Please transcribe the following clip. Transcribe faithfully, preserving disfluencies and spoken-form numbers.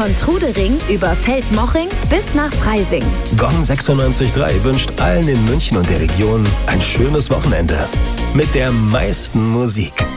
Von Trudering über Feldmoching bis nach Freising. Gong sechsundneunzig Komma drei wünscht allen in München und der Region ein schönes Wochenende. Mit der meisten Musik.